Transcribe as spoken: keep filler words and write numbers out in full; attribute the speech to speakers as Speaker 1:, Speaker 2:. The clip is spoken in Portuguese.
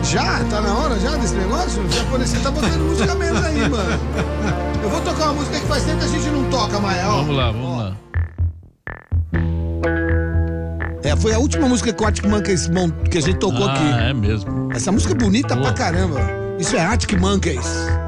Speaker 1: Já? Tá na hora já desse negócio? O japonês tá botando música menos aí, mano. Eu vou tocar uma música que faz tempo que a gente não toca mais, ó.
Speaker 2: Vamos lá, vamos
Speaker 1: ó.
Speaker 2: lá.
Speaker 1: É, foi a última música que o Arctic Monkeys mon- que a gente tocou
Speaker 2: ah,
Speaker 1: aqui.
Speaker 2: é mesmo.
Speaker 1: Essa música é bonita
Speaker 2: Boa.
Speaker 1: pra caramba. Isso é Arctic Monkeys.